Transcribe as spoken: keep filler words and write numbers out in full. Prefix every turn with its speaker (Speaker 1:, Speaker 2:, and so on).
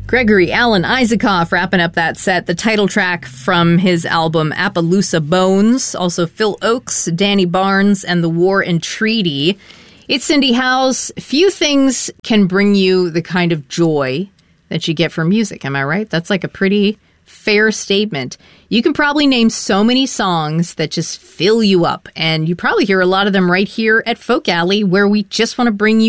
Speaker 1: Gregory Alan Isaacoff wrapping up that set, the title track from his album Appaloosa Bones. Also Phil Oakes, Danny Barnes, and The War and Treaty. It's Cindy Howes. Few things can bring you the kind of joy that you get from music, am I right? That's like a pretty fair statement. You can probably name so many songs that just fill you up, and you probably hear a lot of them right here at Folk Alley, where we just want to bring you